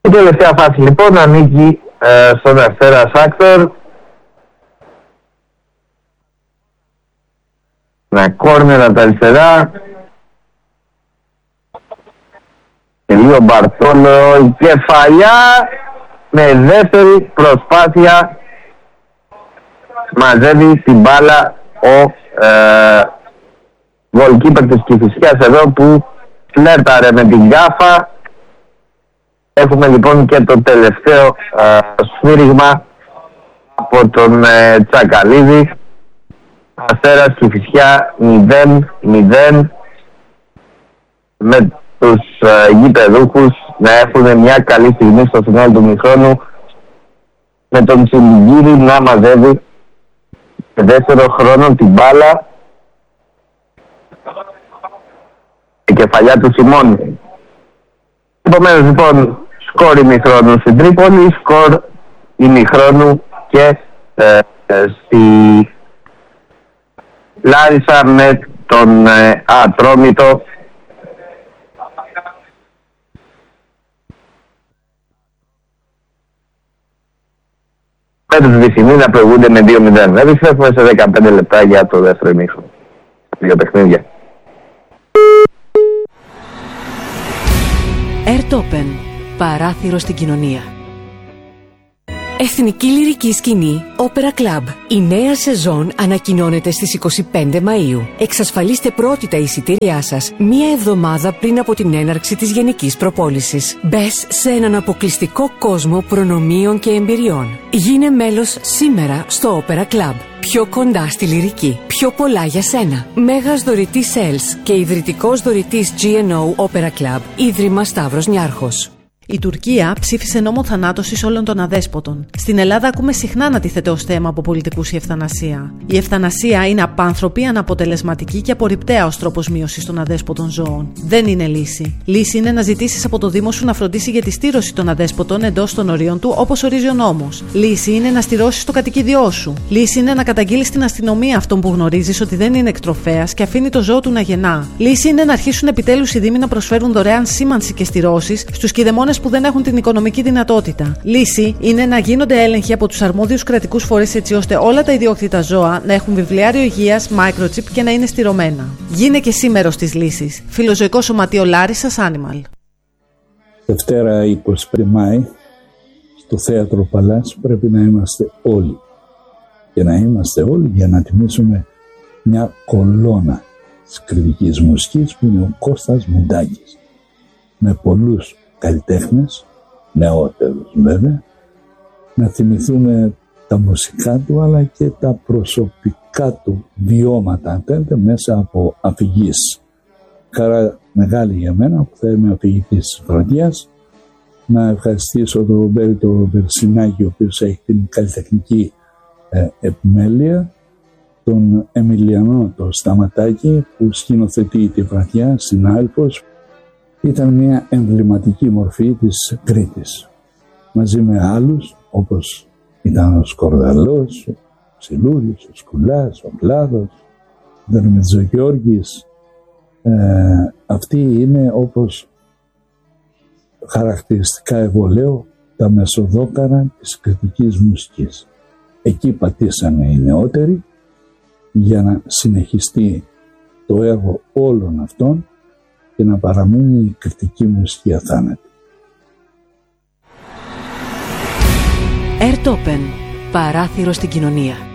Η τελευταία φάση λοιπόν ανήκει στον Αστέρα Σάκτορ. Με κόρνερ από τα αριστερά. Και λίγο Μπαρτόλο, η κεφαλιά με δεύτερη προσπάθεια. Μαζεύει την μπάλα ο γκολκίπερ της Κηφισιάς εδώ που φλέρταρε με την γκάφα. Έχουμε λοιπόν και το τελευταίο σφύριγμα από τον Τσακαλίδη. Αστέρας Κηφισιά 0-0 με τους γηπεδούχους να έχουν μια καλή στιγμή στο φινάλ του ημιχρόνου, με τον Τσιλιγκύρη να μαζεύει σε δεύτερο χρόνο την μπάλα. Η κεφαλιά του Σιμώνη. Επομένως λοιπόν σκορ ημιχρόνου στην Τρίπολη, σκορ ημιχρόνου και στη Λάρισα με τον Ατρόμητο. Με τους Βυσσινοί να προηγούνται με 2-0. Επιστρέφουμε σε 15 λεπτά για το δεύτερο ημίχρονο. Δύο παιχνίδια. Airtopen. Παράθυρο στην κοινωνία. Εθνική Λυρική Σκηνή Opera Club. Η νέα σεζόν ανακοινώνεται στις 25 Μαΐου. Εξασφαλίστε πρώτητα εισιτήριά σας μία εβδομάδα πριν από την έναρξη της γενικής προπόλησης. Μπες σε έναν αποκλειστικό κόσμο προνομίων και εμπειριών. Γίνε μέλος σήμερα στο Opera Club. Πιο κοντά στη λυρική. Πιο πολλά για σένα. Μέγας δωρητής Sales και ιδρυτικός δωρητής GNO Opera Club. Ίδρυμα Σταύρος Νιάρχος. Η Τουρκία ψήφισε νόμο θανάτωσης όλων των αδέσποτων. Στην Ελλάδα ακούμε συχνά να τίθεται ως θέμα από πολιτικούς η ευθανασία. Η ευθανασία είναι απάνθρωπη, αναποτελεσματική και απορριπταία ως τρόπος μείωσης των αδέσποτων ζώων. Δεν είναι λύση. Λύση είναι να ζητήσεις από το Δήμο σου να φροντίσει για τη στήρωση των αδέσποτων εντός των ορίων του, όπως ορίζει ο νόμος. Λύση είναι να στηρώσεις το κατοικίδιό σου. Λύση είναι να καταγγείλεις στην αστυνομία αυτόν που γνωρίζεις ότι δεν είναι εκτροφέας και αφήνει το ζώο του να γεννά. Λύση είναι να αρχίσουν επιτέλους οι Δήμοι να προσφέρουν δωρεάν σήμανση και στηρώσεις στους κηδεμόνες που δεν έχουν την οικονομική δυνατότητα. Λύση είναι να γίνονται έλεγχοι από τους αρμόδιους κρατικούς φορείς έτσι ώστε όλα τα ιδιόκτητα ζώα να έχουν βιβλιάριο υγείας, microchip και να είναι στηρωμένα. Γίνε και εσύ μέρος της λύσης. Φιλοζωικό Σωματείο Λάρισσας Animal. Δευτέρα 25 Μάη στο Θέατρο Παλάς πρέπει να είμαστε όλοι. Και να είμαστε όλοι για να τιμήσουμε μια κολόνα της κριτικής μουσικής που είναι ο Κώστας Μουντάκης. Με πολλούς καλλιτέχνες, νεότερους βέβαια, να θυμηθούμε τα μουσικά του αλλά και τα προσωπικά του βιώματα, αν θέλετε, μέσα από αφηγήσεις. Χαρά μεγάλη για μένα που θα είμαι αφηγητής της βραδιάς. Να ευχαριστήσω τον Ρομπέρτο Βερσινάκη, ο οποίος έχει την καλλιτεχνική επιμέλεια, τον Εμιλιανό το Σταματάκη που σκηνοθετεί τη βραδιά, συνάδελφος. Ήταν μια εμβληματική μορφή της Κρήτης. Μαζί με άλλους όπως ήταν ο Σκορδαλός, ο Ψιλούρης, ο Σκουλάς, ο Κλάδος, ο Δερμετζογιώργης. Αυτοί είναι, όπως χαρακτηριστικά εγώ λέω, τα μεσοδόκαρα της κριτικής μουσικής. Εκεί πατήσανε οι νεότεροι για να συνεχιστεί το έργο όλων αυτών και να παραμείνει η κριτική μουσική αθάνατη. Airtopen. Παράθυρο στην κοινωνία.